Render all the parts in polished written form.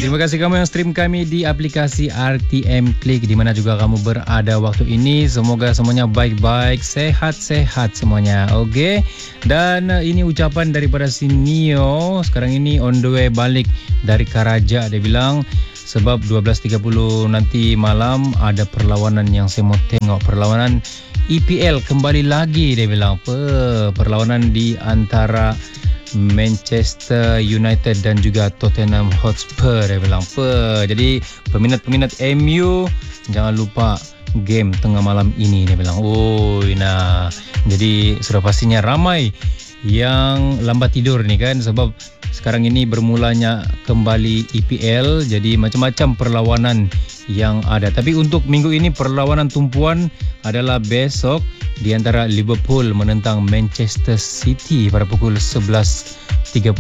Terima kasih kamu yang stream kami di aplikasi RTM Klik di mana juga kamu berada waktu ini. Semoga semuanya baik-baik, sehat-sehat semuanya. Okey. Dan ini ucapan daripada si Neo. Sekarang ini on the way balik dari Karaja. Dia bilang sebab 12.30 nanti malam ada perlawanan yang saya mau tengok. Perlawanan EPL kembali lagi, dia bilang. Perlawanan di antara Manchester United dan juga Tottenham Hotspur, dia bilang. Jadi peminat-peminat MU jangan lupa game tengah malam ini, dia bilang. Nah, jadi sudah pastinya ramai yang lambat tidur nih kan, sebab sekarang ini bermulanya kembali EPL, jadi macam-macam perlawanan yang ada. Tapi untuk minggu ini perlawanan tumpuan adalah besok di antara Liverpool menentang Manchester City pada pukul 11.30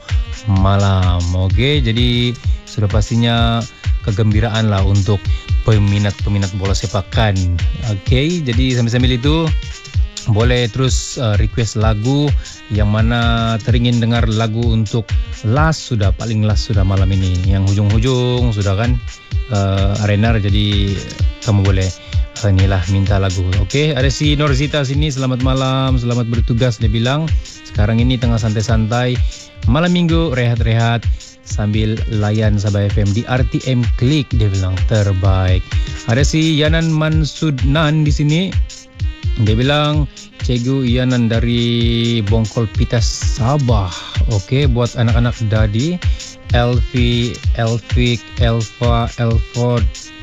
malam. Okey, jadi sudah pastinya kegembiraan lah untuk peminat-peminat bola sepakan. Okey, jadi sambil-sambil itu boleh terus request lagu yang mana teringin dengar lagu untuk paling last sudah malam ini. Yang hujung-hujung sudah kan Arenar, jadi kamu boleh inilah minta lagu. Okey, ada si Norzita sini. Selamat malam, selamat bertugas, dia bilang. Sekarang ini tengah santai-santai malam minggu, rehat-rehat sambil layan Sabah FM di RTM Klik, dia bilang. Terbaik. Ada si Yanan Mansudnan di sini. Dia bilang, Cikgu Yanan dari Bongkol Pitas, Sabah. Okey, buat anak-anak Dadi, Elfi, Elfik, Elfa, Elford,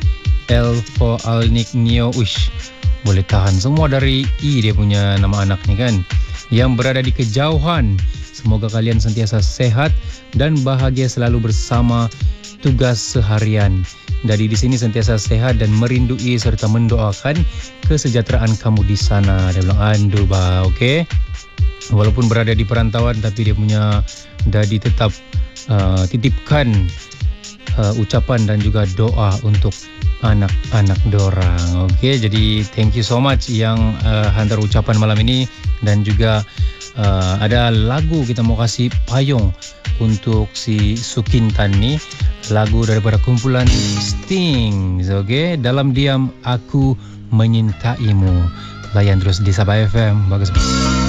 Elfo, Alnik, Neo. Uish, boleh tahan semua dari I dia punya nama anak ni kan, yang berada di kejauhan. Semoga kalian sentiasa sehat dan bahagia selalu bersama tugas seharian. Jadi di sini sentiasa sehat dan merindui serta mendoakan kesejahteraan kamu di sana, dia bilang. Andu bah, okey. Walaupun berada di perantauan, tapi dia punya Dadi tetap titipkan ucapan dan juga doa untuk anak-anak dorang. Okey, jadi thank you so much yang hantar ucapan malam ini. Dan juga ada lagu kita mau kasih payung untuk si Sukintan ni, lagu daripada kumpulan Sting. Okey, Dalam Diam Aku Menyintaimu. Layan terus di Sabah FM. Bagus.